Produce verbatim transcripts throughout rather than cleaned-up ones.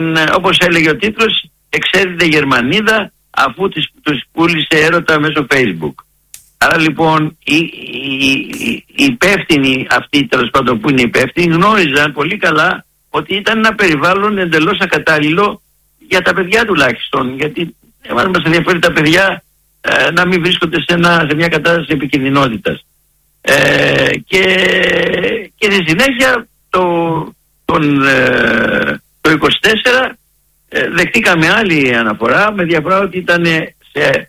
όπως έλεγε ο τίτλος, εξέδιδε Γερμανίδα αφού τους, τους πούλησε έρωτα μέσω Facebook. Άρα λοιπόν οι, οι, οι, οι υπεύθυνοι αυτοί, τέλος πάντων που είναι υπεύθυνοι, γνώριζαν πολύ καλά ότι ήταν ένα περιβάλλον εντελώς ακατάλληλο για τα παιδιά τουλάχιστον, γιατί εμάς μας ενδιαφέρει τα παιδιά ε, να μην βρίσκονται σε, ένα, σε μια κατάσταση επικινδυνότητας. Ε, και, και στη συνέχεια το, τον, ε, το είκοσι τέσσερα ε, δεχτήκαμε άλλη αναφορά, με διαφορά ότι ήταν σε,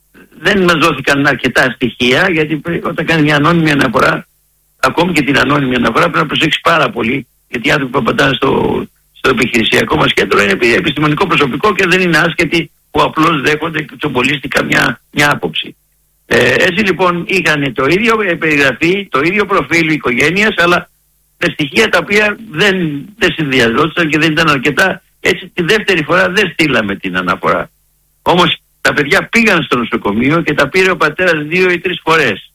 δεν μας δόθηκαν αρκετά στοιχεία, γιατί όταν κάνει μια ανώνυμη αναφορά, ακόμη και την ανώνυμη αναφορά πρέπει να προσέξει πάρα πολύ, γιατί οι άνθρωποι που απαντάνε στο, στο επιχειρησιακό μας κέντρο είναι επιστημονικό προσωπικό και δεν είναι άσχετοι που απλώς δέχονται και τσομπολίστηκα μια, μια άποψη. Ε, έτσι λοιπόν είχαν το ίδιο περιγραφή, το ίδιο προφίλ οικογένειας, αλλά με στοιχεία τα οποία δεν, δεν συνδυαζόντουσαν και δεν ήταν αρκετά. Έτσι τη δεύτερη φορά δεν στείλαμε την αναφορά. Όμως τα παιδιά πήγαν στο νοσοκομείο και τα πήρε ο πατέρας δύο ή τρεις φορές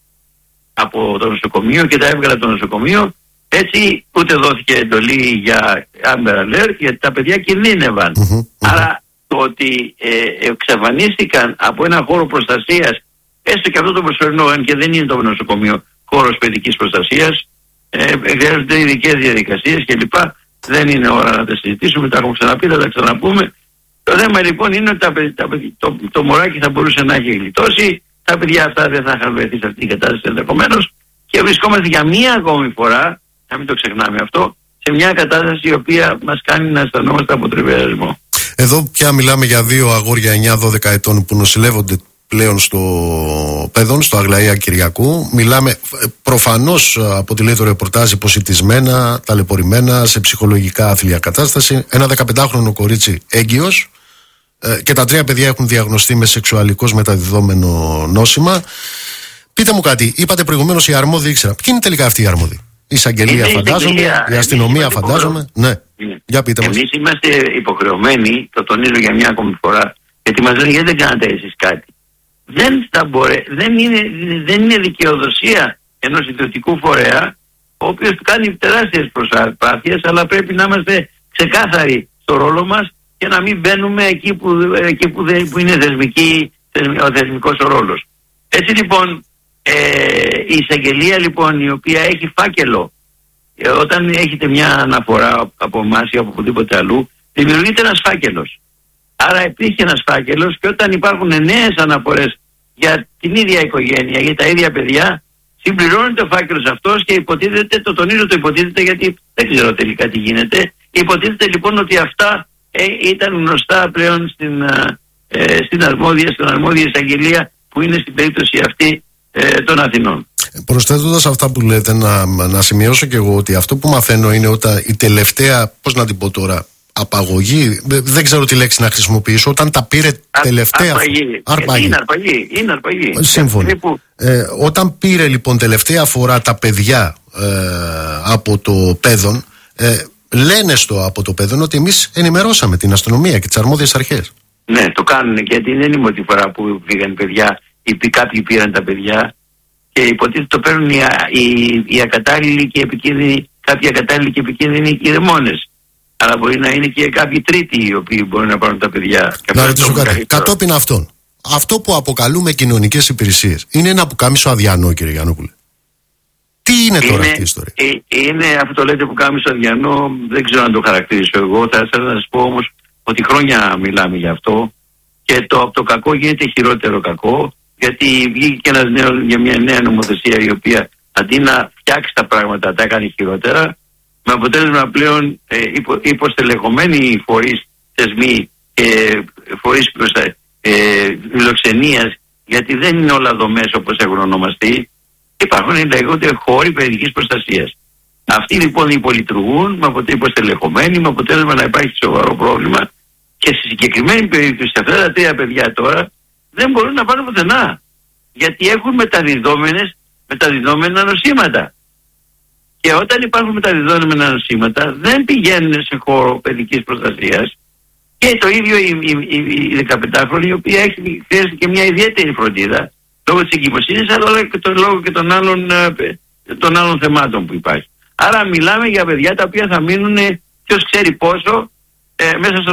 από το νοσοκομείο και τα έβγαλε το νοσοκομείο. Έτσι ούτε δόθηκε εντολή για Amber Alert, γιατί τα παιδιά κινδύνευαν. Mm-hmm, mm-hmm. Άρα το ότι ε, εξαφανίστηκαν από ένα χώρο προστασίας, έστω και αυτό το προσωρινό, αν και δεν είναι το νοσοκομείο χώρος παιδικής προστασίας, ε, χρειάζονται ειδικές διαδικασίες κλπ. Δεν είναι ώρα να τα συζητήσουμε, τα έχουμε ξαναπεί, θα τα ξαναπούμε. Το θέμα λοιπόν είναι ότι τα, τα, το, το μωράκι θα μπορούσε να έχει γλιτώσει, τα παιδιά αυτά δεν θα είχαν βρεθεί σε αυτή την κατάσταση ενδεχομένως και βρισκόμαστε για μία ακόμη φορά, να μην το ξεχνάμε αυτό, σε μια κατάσταση η οποία μας κάνει να αισθανόμαστε από τριβιασμό. Εδώ πια μιλάμε για δύο αγόρια εννιά δώδεκα ετών που νοσηλεύονται πλέον στο Παιδόν, στο Αγλαία Κυριακού. Μιλάμε προφανώς, από ό,τι λέει το ρεπορτάζ, υποσιτισμένα, ταλαιπωρημένα, σε ψυχολογικά άθλια κατάσταση. Ένα δεκαπεντάχρονο κορίτσι έγκυος ε, και τα τρία παιδιά έχουν διαγνωστεί με σεξουαλικώς μεταδιδόμενο νόσημα. Πείτε μου κάτι, είπατε προηγουμένως οι αρμόδιοι ήξερα. Ποιοι είναι τελικά αυτοί οι αρμόδιοι? Η εισαγγελία φαντάζομαι, η αστυνομία φαντάζομαι. Ναι. Είναι. Για πείτε μας. Εμείς είμαστε υποχρεωμένοι, το τονίζω για μια ακόμη φορά, γιατί μας λένε γιατί δεν κάνατε εσείς κάτι. Δεν, θα μπορέ, δεν, είναι, δεν είναι δικαιοδοσία ενός ιδιωτικού φορέα, ο οποίος κάνει τεράστιες προσπάθειες, αλλά πρέπει να είμαστε ξεκάθαροι στο ρόλο μας και να μην μπαίνουμε εκεί που, εκεί που, δεν, που είναι θεσμική, ο θεσμικός ο ρόλος. Έτσι λοιπόν, ε, η εισαγγελία λοιπόν, η οποία έχει φάκελο, ε, όταν έχετε μια αναφορά από εμάς ή από οπουδήποτε αλλού, δημιουργείται ένας φάκελος. Άρα υπήρχε ένας φάκελος και όταν υπάρχουν νέες αναφορές για την ίδια οικογένεια, για τα ίδια παιδιά, συμπληρώνεται ο φάκελος αυτός και υποτίθεται, το τονίζω το υποτίθεται γιατί δεν ξέρω τελικά τι γίνεται, υποτίθεται λοιπόν ότι αυτά ε, ήταν γνωστά πλέον στην, ε, στην αρμόδια, στην αρμόδια εισαγγελία που είναι στην περίπτωση αυτή ε, των Αθηνών. Προσθέτοντας αυτά που λέτε, να, να σημειώσω και εγώ ότι αυτό που μαθαίνω είναι ότι η τελευταία, πώς να την πω τώρα, απαγωγή, δεν ξέρω τι λέξη να χρησιμοποιήσω, όταν τα πήρε Α, τελευταία. Αρπαγή. αρπαγή. Είναι αρπαγή. Είναι αρπαγή. Σύμφωνα. Που... Ε, όταν πήρε λοιπόν τελευταία φορά τα παιδιά ε, από το Παιδόν, ε, λένε στο από το Παιδόν ότι εμείς ενημερώσαμε την αστυνομία και τις αρμόδιες αρχές. Ναι, το κάνουν, γιατί δεν είναι η μόνη φορά που πήγαν παιδιά ή κάποιοι πήραν τα παιδιά και υποτίθεται το παίρνουν οι, οι, οι ακατάλληλοι και επικίνδυνοι, κάποιοι ακατάλληλοι και επικίνδυνοι κηδεμόνες. Αλλά μπορεί να είναι και κάποιοι τρίτοι οι οποίοι μπορούν να πάρουν τα παιδιά. Να ρωτήσω κάτι. Κατόπιν αυτών, αυτό που αποκαλούμε κοινωνικές υπηρεσίες, είναι ένα πουκάμισο αδιανό, κύριε Γιαννόπουλε? Τι είναι, είναι τώρα αυτή η ιστορία? Είναι, αυτό το λέτε πουκάμισο αδιανό, δεν ξέρω αν το χαρακτηρίσω εγώ. Θα ήθελα να σας πω όμως ότι χρόνια μιλάμε γι' αυτό και το, το κακό γίνεται χειρότερο κακό, γιατί βγήκε και ένας νέος, για μια νέα νομοθεσία η οποία αντί να φτιάξει τα πράγματα τα έκανε χειρότερα, με αποτέλεσμα πλέον ε, υπο, υποστελεχωμένοι φορείς, θεσμοί και φορείς ε, φιλοξενίας, γιατί δεν είναι όλα δομές όπως έχουν ονομαστεί, υπάρχουν λέγονται χώροι παιδικής προστασίας. Αυτοί λοιπόν υπολειτουργούν, με αποτέλεσμα υποστελεχωμένοι, με αποτέλεσμα να υπάρχει σοβαρό πρόβλημα και στη συγκεκριμένη περίπτωση αυτά τα τρία παιδιά τώρα δεν μπορούν να πάνε πουθενά, γιατί έχουν μεταδιδόμενες, μεταδιδόμενα νοσήματα. Και όταν υπάρχουν μεταδιδόμενα νοσήματα δεν πηγαίνουν σε χώρο παιδικής προστασίας και το ίδιο η, η, η, η δεκαπεντάχρονη, η οποία έχει χρειάζεται και μια ιδιαίτερη φροντίδα λόγω της εγκυμοσύνης, αλλά και το, λόγω και των άλλων, των άλλων θεμάτων που υπάρχει. Άρα μιλάμε για παιδιά τα οποία θα μείνουν ποιος ξέρει πόσο ε, ε, μέσα στο